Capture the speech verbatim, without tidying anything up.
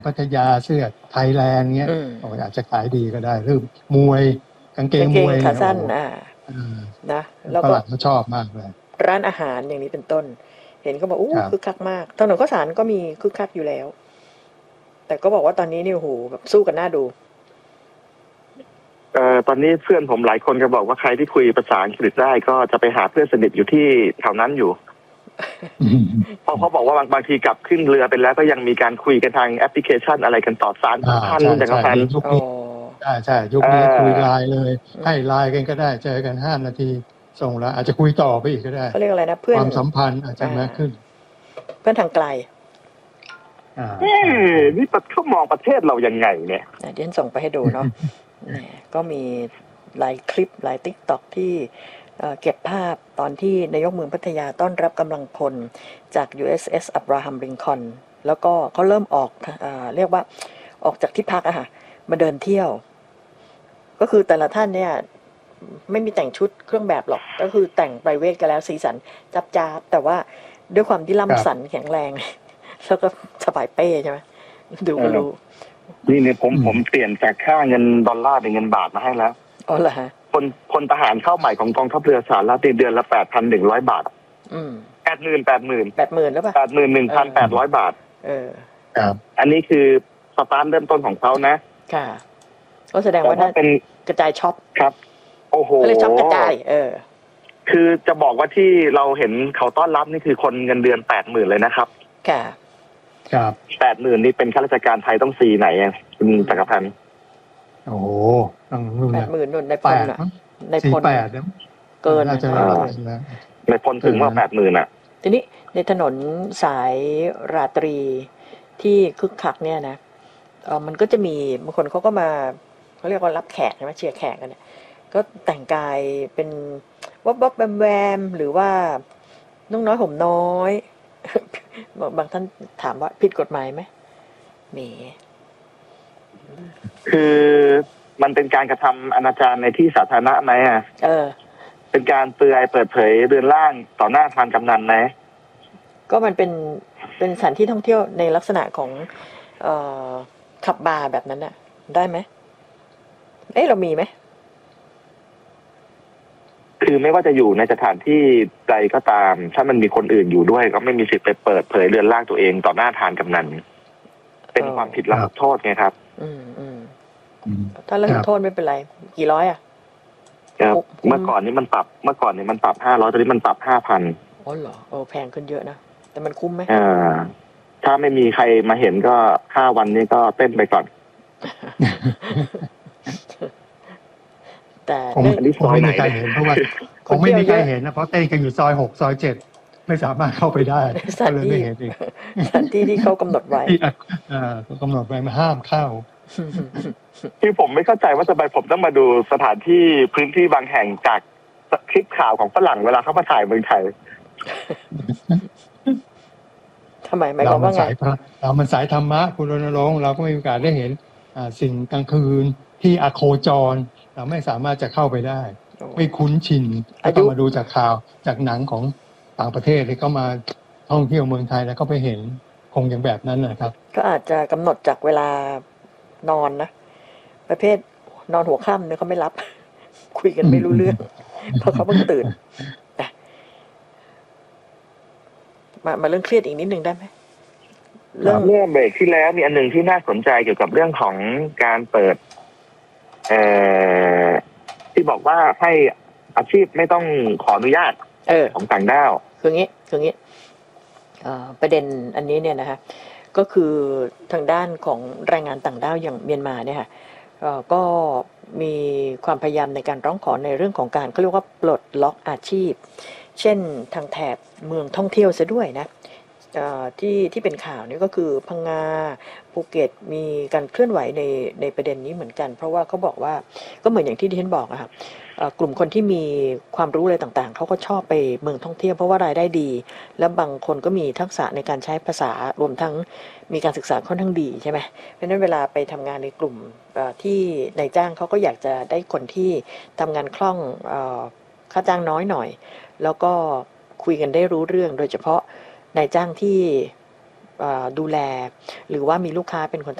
พัทยาเสื้อไทยแลนด์เงี้ยอืมโอ้อาจจะขายดีก็ได้หรือมวยกางเกงกางเกมงวยขาเนี่ยสั้นโอ้อ่าอืมนะ แล้วฝก็รั่งเขาชอบมากเลยร้านอาหารอย่างนี้เป็นต้น เห็นเขาบอกอู้ครับคึกคักมากถนนข้าวสารก็มีคึกคักอยู่แล้ว แต่ก็บอกว่าตอนนี้นี่โอ้โหแบบสู้กันหน้าดูเอ่อตอนนี้เพื่อนผมหลายคนก็บอกว่าใครที่คุยภาษาอังกฤษได้ก็จะไปหาเพื่อนสนิทอยู่ที่แถวนั้นอยู่ เพราะเขาบอกว่าบางบางทีกลับขึ้นเรือไปแล้วก็ยังมีการคุยกันทางแอปพลิเคชันอะไรกันต่อสารอ่าพันใช่จากใช่พันยุคอ๋อนี้ใช่ใช่ยุคนี้เอ่อคุยไลน์เลย ให้ไลน์กันก็ได้เจอกันห้านาทีส่งแล้วอาจจะคุยต่อไปอีกก็ได้เขาเรียกอะไรนะ เพื่อคน วามสัมพันธ์อาจจะมากขึ้นเพื่อนทางไกลอ่าเอ๊ะนี่เขามองประเทศเรายังไงเนี่ยอ่ะเดี๋ยวฉันส่งไปให้ดูเนาะ แหมก็มีหลายคลิปหลายติ๊กต็อกที่เอ่อเก็บภาพตอนที่นายกเมืองพัทยาต้อนรับกำลังพลจาก ยู เอส เอส Abraham Lincoln แล้วก็เขาเริ่มออกเอ่อเรียกว่าออกจากที่พักอะค่ะมาเดินเที่ยว ก็คือแต่ละท่านเนี่ยไม่มีแต่งชุดเครื่องแบบหรอก ก็คือแต่งไพรเวทกันแล้วสีสันจับจ้าบแต่ว่าด้วยความที่ครับล่ำสันแข็งแรง แล้วก็สบายเป้ใช่ไหมดูก็รู้นี่เนี่ยผมอืมผมเปลี่ยนจากค่าเงินดอลลาร์เป็นเงินบาทมาให้แล้วอ๋อเหรอฮะคนคนทหารเข้าใหม่ของกองทัพเรือสหรัฐเดือนละแปดพันหนึ่งร้อยบาทอืมแปดหมื่นแปดหมื่นแปดหมื่นแล้วป่ะแปดหมื่นหนึ่งพันแปดร้อยบาทเออครับอันนี้คือสตาร์ทเริ่มต้นของเขานะค่ะ ก็แสดงแต่ว่าถ้าน่าเป็นกระจายช็อปครับ โอ้โหก็เลยช็อปกระจาย เออคือจะบอกว่าที่เราเห็นเขาต้อนรับนี่คือคนเงินเดือนแปดหมื่นเลยนะครับค่ะครับแปดหมื่นนี่เป็นข้าราชการไทยต้องซีไหนอ่ะคุณจักรพันธ์โอ้โหต้องนู่นแปน่ะดหมื่นนุ่นในพแปลดน่ะมั้งในพสี่ลแปดเนี่ยเกินน่าจะนะเกินแล้วในพลถึงว่าแปดหมื่นอ่ะทีนี้ในถนนสายราตรีที่คึกคักเนี่ยนะเออมันก็จะมีบางคนเขาก็มาเขาเรียกว่ารับแขกใช่ไหมเชียร์แขกกันเนี่ย ก็แต่งกายเป็นวับวับแวมแวมหรือว่านุ่งน้อยห่มน้อย บางท่านถามว่าผิดกฎหมายไหมแหมคือมันเป็นการกระทำอนาจารในที่สาธารณะไหมอ่ะเออเป็นการเปลือยเปิดเผยเรือนร่างต่อหน้าทางกำนันไหมก็มันเป็นเป็นสถานที่ท่องเที่ยวในลักษณะของเอ่อขับบาร์แบบนั้นน่ะ ได้ไหมเอ้เรามีไหมคือไม่ว่าจะอยู่ในสถานที่ใดก็ตาม ถ้ามันมีคนอื่นอยู่ด้วย ก็ไม่มีสิทธิ์ไปเปิดเผยเรือนร่างตัวเองต่อหน้าทางกำนัน เป็นความผิดละหุโทษไงครับอืมอืมอืมถ้าละหุโทษไม่เป็นไร กี่ร้อยอ่ะครับคุกเมื่อก่อนนี้มันปรับเมื่อก่อนนี้มันปรับห้าร้อยตอนนี้มันปรับห้าพันอ๋อเหรอโอ้แพงขึ้นเยอะนะ แต่มันคุ้มไหมอ่าถ้าไม่มีใครมาเห็นก็ห้าวันนี้ก็เต้นไปก่อนแต่คงเนื่องอันนี้คงไม่มีใครซอยไหนเห็นเพราะว่าคคน งไม่เที่ยวมีใครเยอะเห็นนะเพราะเต้นกันอยู่ซอยหกซอยเจ็ดไม่สามารถเข้าไปได้สถาก็นเลยที่ไม่เห็นอีกสถานที่ที่เขากำหนดไว้ที่อ่าเขากำหนดไว้มาห้ามเข้าคือผมไม่เข้าใจว่าทำไมผมต้องมาดูสถานที่พื้นที่บางแห่งจากคลิปข่าวของฝรั่งเวลาเขามาถ่ายเมืองไทยทำไมหมายคเราวามมัว่าไงสายพระเรามันสายธรรมะคุณรณรงค์เราก็ไม่มีโอกาสได้เห็นอ่าสิ่งกลางคืนที่อโคจร เราไม่สามารถจะเข้าไปได้ ไม่คุ้นชินก็ต้องมาดูจากข่าวจากหนังของต่างประเทศที่เขามาท่องเที่ยวเมืองไทยแล้วก็ไปเห็นคงอย่างแบบนั้นนะครับก็อาจจะกำหนดจากเวลานอนนะ ประเภทนอนหัวค่ำเนี่ยเขาไม่รับ คุยกันไม่รู้เรื่อง เพราะเขาเพิ่งตื่นอ่ะมามาเรื่องเครียดอีกนิดนึงได้ไหมเรื่องเมื่อเบรกที่แล้วมีอันหนึ่งที่น่าสนใจเกี่ยวกับเรื่องของการเปิดเอ่อที่บอกว่าให้อาชีพไม่ต้องขออนุญาตเออของต่างด้าวคืองี้คืองี้เอ่อประเด็นอันนี้เนี่ยนะคะก็คือทางด้านของแรงงานต่างด้าวอย่างเมียนมาเนี่ยค่ะเอ่อก็มีความพยายามในการร้องขอในเรื่องของการเขาเรียกว่าปลดล็อกอาชีพ เช่นทางแถบเมืองท่องเที่ยวซะด้วยนะเอ่อที่ที่เป็นข่าวนี่ก็คือพังงาภูเก็ตมีการเคลื่อนไหวในในประเด็นนี้เหมือนกัน เพราะว่าเขาบอกว่าก็เหมือนอย่างที่ดิฉันบอกอะค่ะเอ่อกลุ่มคนที่มีความรู้อะไรต่างๆเขาก็ชอบไปเมืองท่องเที่ยวเพราะว่ารายได้ดี แล้วบางคนก็มีทักษะในการใช้ภาษารวมทั้งมีการศึกษาค่อนข้างดีใช่ไหมเพราะฉะนั้นเวลาไปทำงานในกลุ่มเอ่อที่นายจ้างเขาก็อยากจะได้คนที่ทำงานคล่องเอ่อค่าจ้างน้อยหน่อย แล้วก็คุยกันได้รู้เรื่องโดยเฉพาะนายจ้างที่ดูแลหรือว่ามีลูกค้าเป็นคน